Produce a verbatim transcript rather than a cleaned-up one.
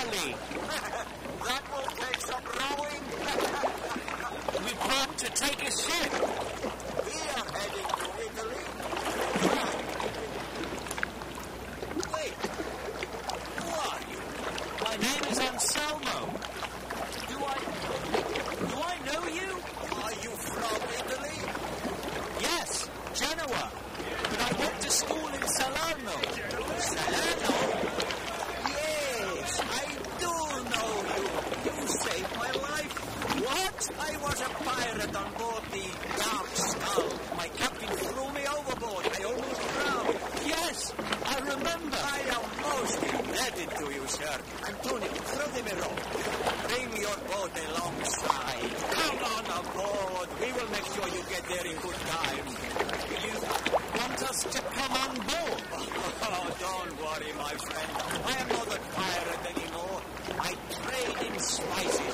Italy. That will take some rowing. We plan to take a ship. We are heading to Italy. Wait, who are you? My name is Anselmo. Do I... Do I know you? Are you from Italy? Yes, Genoa. But I went to school in Salerno. Salerno? Yes, I do know you. You saved my life. What? I was a pirate on board the Dark Skull. My captain threw me overboard. I almost drowned. Yes, I remember. I am most indebted to you, sir. Antonio, throw them a rope. Bring your boat alongside. Come on aboard. We will make sure you get there in good time. You want us to come on board? Oh, don't worry, my friend. I am not a pirate anymore. I trade in spices